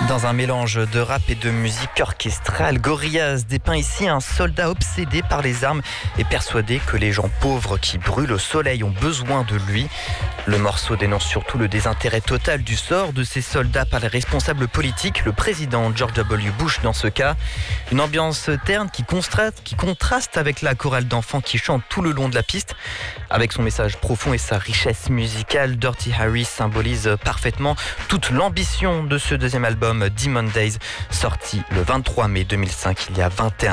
Dans un mélange de rap et de musique orchestrale, Gorillaz dépeint ici un soldat obsédé par les armes et persuadé que les gens pauvres qui brûlent au soleil ont besoin de lui. Le morceau dénonce surtout le désintérêt total du sort de ces soldats par les responsables politiques, le président George W. Bush dans ce cas. Une ambiance terne qui contraste avec la chorale d'enfants qui chante tout le long de la piste. Avec son message profond et sa richesse musicale, Dirty Harry symbolise parfaitement toute l'ambition de ce deuxième album, Demon Days, sorti le 23 mai 2005, il y a 21